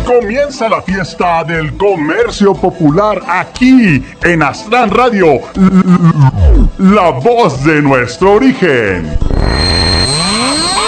Comienza la fiesta del comercio popular aquí en Aztlán Radio, la voz de nuestro origen.